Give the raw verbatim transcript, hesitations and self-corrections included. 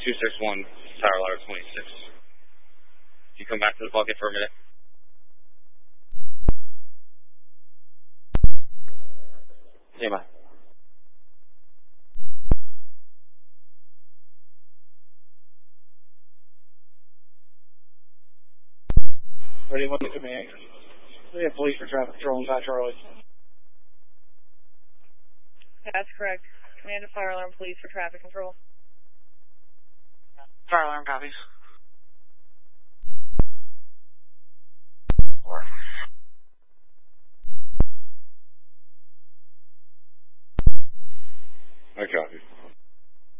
two six one, Tower Ladder twenty-six. You come back to the bucket for a minute. Yeah, bye. Ready, one to command. We have police for traffic control inside Charlie. That's correct. Command to fire alarm police for traffic control. Fire alarm copies.